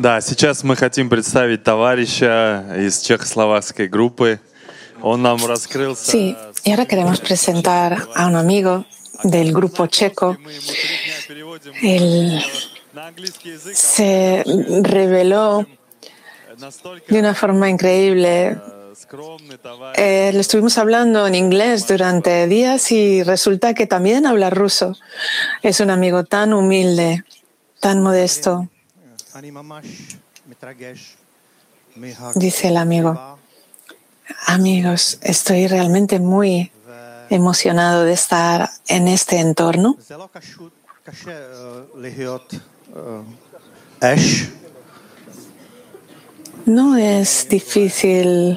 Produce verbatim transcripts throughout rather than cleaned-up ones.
Да, сейчас мы хотим представить товарища из чехословацкой группы. Он нам раскрылся. Sí, y ahora queremos presentar a un amigo del grupo checo. Él se reveló de una forma increíble. Eh, le estuvimos hablando en inglés durante días y resulta que también habla ruso. Es un amigo tan humilde, tan modesto. Dice el amigo: amigos, estoy realmente muy emocionado de estar en este entorno. No es difícil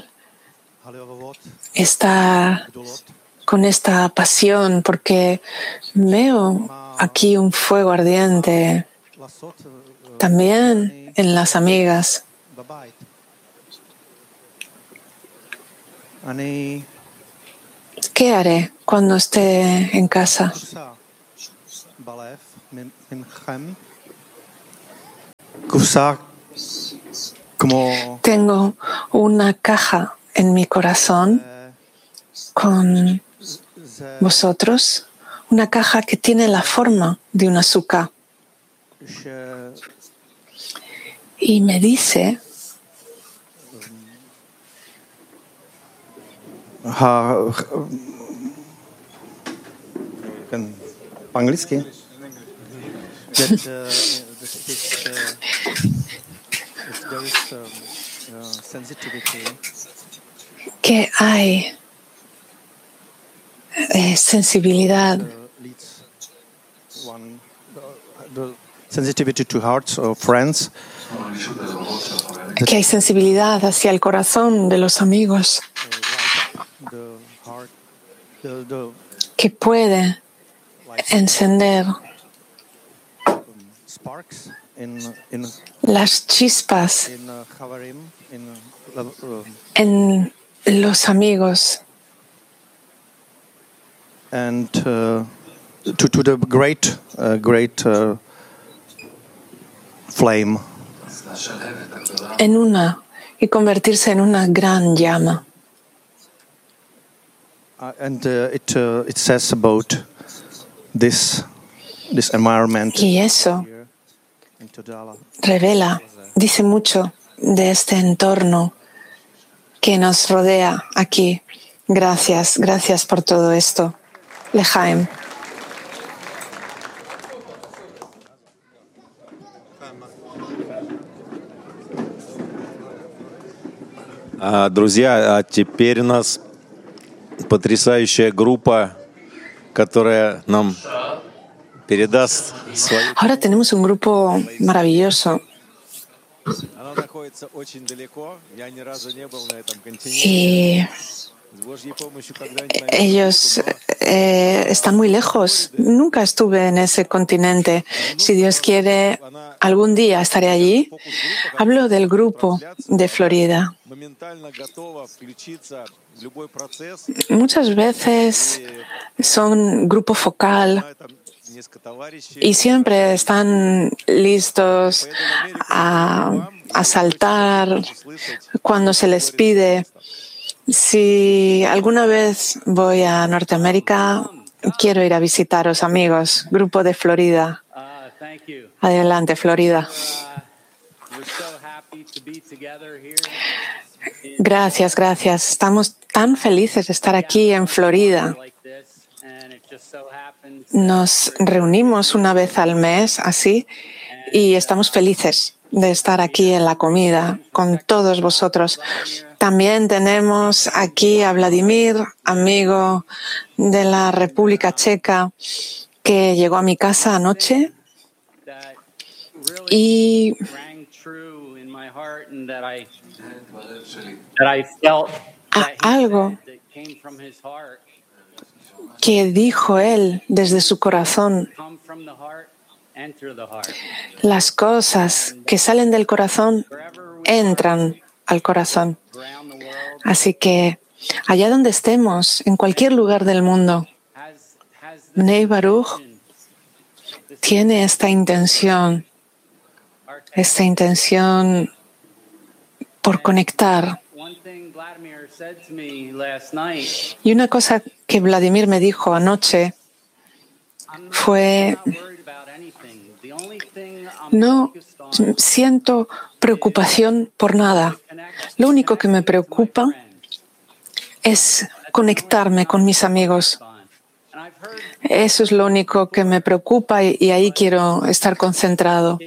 estar con esta pasión porque veo aquí un fuego ardiente, también en las amigas. ¿Qué haré cuando esté en casa? Tengo una caja en mi corazón con vosotros, una caja que tiene la forma de una azúcar. Y me dice по-английски. que hay eh, sensibilidad. Sensitivity to hearts of friends. Que hay sensibilidad hacia el corazón de los amigos. Que puede encender las chispas en los amigos. And uh, to to the great uh, great uh, flame. En una y convertirse en una gran llama. Uh, and uh, it uh, it says about this this environment. Y eso revela, dice mucho de este entorno que nos rodea aquí. Gracias, gracias por todo esto. Lejaim. Друзья, а теперь у нас потрясающая группа, которая нам передаст свою... Ahora tenemos un grupo maravilloso. Она находится очень далеко, я ни разу не был на этом континенте. Y ellos eh, están muy lejos. Nunca estuve en ese continente. Si Dios quiere, algún día estaré allí. Hablo del grupo de Florida. Muchas veces son grupo focal y siempre están listos a, a saltar cuando se les pide. Si alguna vez voy a Norteamérica, quiero ir a visitaros, amigos. Grupo de Florida. Adelante, Florida. Gracias, gracias. Estamos tan felices de estar aquí en Florida. Nos reunimos una vez al mes, así, y estamos felices de estar aquí en la comida con todos vosotros. También tenemos aquí a Vladimir, amigo de la República Checa, que llegó a mi casa anoche y a algo que dijo él desde su corazón. Las cosas que salen del corazón entran al corazón. Así que allá donde estemos, en cualquier lugar del mundo, Bnei Baruch tiene esta intención esta intención por conectar. Y una cosa que Vladimir me dijo anoche fue: no siento preocupación por nada. Lo único que me preocupa es conectarme con mis amigos. Eso es lo único que me preocupa y, y ahí quiero estar concentrado.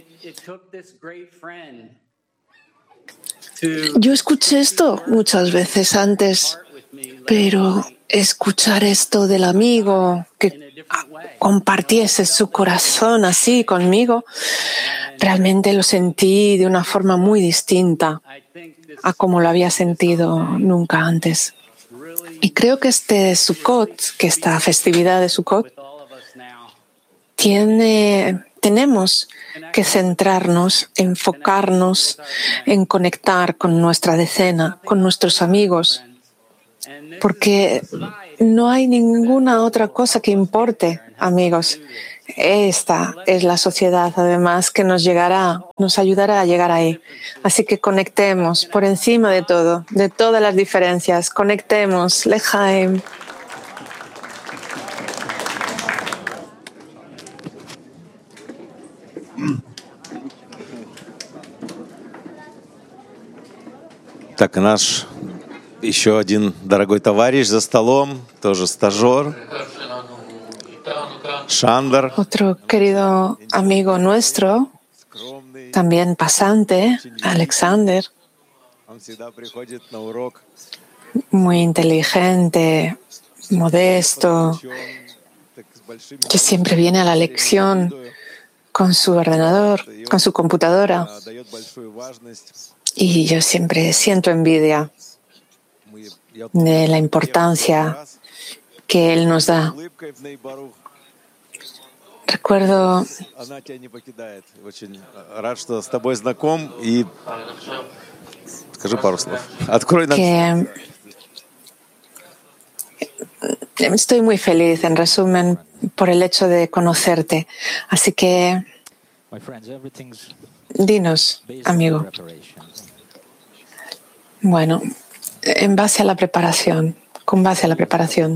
Yo escuché esto muchas veces antes, pero escuchar esto del amigo que compartiese su corazón así conmigo, realmente lo sentí de una forma muy distinta a como lo había sentido nunca antes. Y creo que este Sukkot, que esta festividad de Sukkot, tiene, tenemos que centrarnos, enfocarnos en conectar con nuestra decena, con nuestros amigos, porque no hay ninguna otra cosa que importe, amigos. Esta es la sociedad, además, que nos llegará, nos ayudará a llegar ahí. Así que conectemos por encima de todo, de todas las diferencias. Conectemos. Lejaim. Так, наш еще один дорогой товарищ за столом, тоже стажер, Шандер. Otro querido amigo nuestro, también pasante, Alexander, muy inteligente, modesto, que siempre viene a la lección con su ordenador, con su computadora. Y yo siempre siento envidia de la importancia que él nos da. Recuerdo que estoy muy feliz, en resumen, por el hecho de conocerte. Así que dinos, amigo. Bueno, en base a la preparación, con base a la preparación,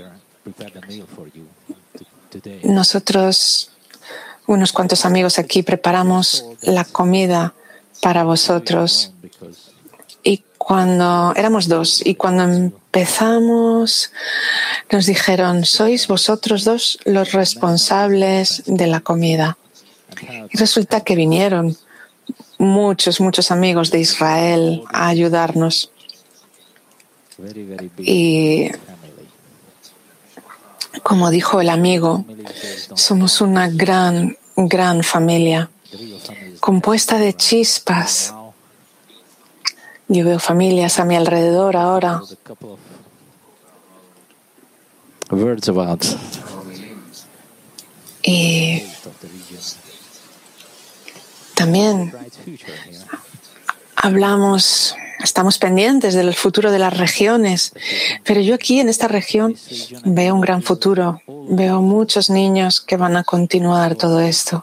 nosotros, unos cuantos amigos aquí, preparamos la comida para vosotros. Y cuando éramos dos, y cuando empezamos, nos dijeron: sois vosotros dos los responsables de la comida. Y resulta que vinieron muchos, muchos amigos de Israel a ayudarnos. Y como dijo el amigo, somos una gran, gran familia, compuesta de chispas. Yo veo familias a mi alrededor ahora. Y también hablamos, estamos pendientes del futuro de las regiones, pero yo aquí en esta región veo un gran futuro. Veo muchos niños que van a continuar todo esto.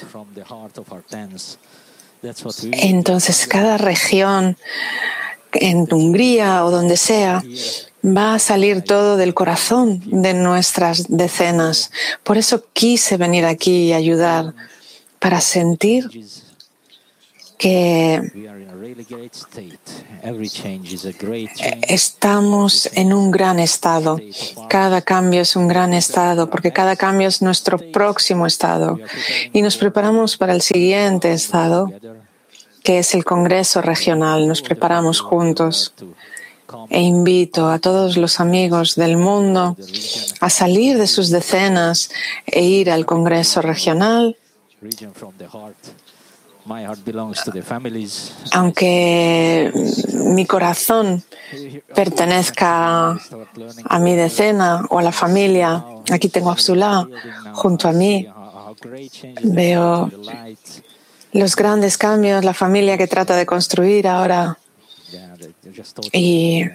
Entonces, cada región, en Hungría o donde sea, va a salir todo del corazón de nuestras decenas. Por eso quise venir aquí y ayudar, para sentir que estamos en un gran estado. Cada cambio es un gran estado, porque cada cambio es nuestro próximo estado. Y nos preparamos para el siguiente estado, que es el Congreso Regional. Nos preparamos juntos. E invito a todos los amigos del mundo a salir de sus decenas e ir al Congreso Regional. Aunque mi corazón pertenezca a mi decena o a la familia, aquí tengo a Abdullah junto a mí. Veo los grandes cambios, la familia que trata de construir ahora. Y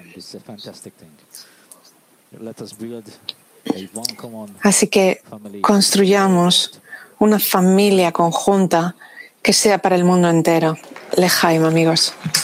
así que construyamos una familia conjunta que sea para el mundo entero. Lejaim, amigos.